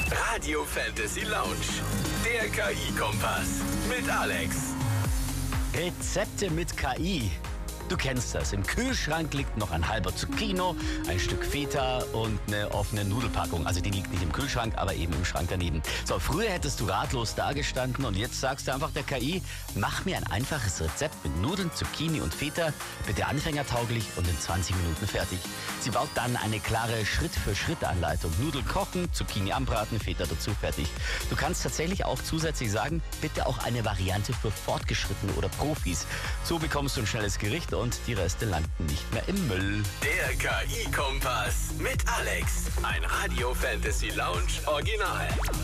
Radio Fantasy Lounge. Der KI-Kompass. Mit Alex. Rezepte mit KI. Du kennst das. Im Kühlschrank liegt noch ein halber Zucchino, ein Stück Feta und eine offene Nudelpackung. Also die liegt nicht im Kühlschrank, aber eben im Schrank daneben. So, früher hättest du ratlos dagestanden und jetzt sagst du einfach der KI, mach mir ein einfaches Rezept mit Nudeln, Zucchini und Feta, bitte anfängertauglich und in 20 Minuten fertig. Sie baut dann eine klare Schritt-für-Schritt-Anleitung. Nudeln kochen, Zucchini anbraten, Feta dazu, fertig. Du kannst tatsächlich auch zusätzlich sagen, bitte auch eine Variante für Fortgeschrittene oder Profis. So bekommst du ein schnelles Gericht und die Reste landen nicht mehr im Müll. Der KI-Kompass mit Alex. Ein Radio Fantasy Lounge Original.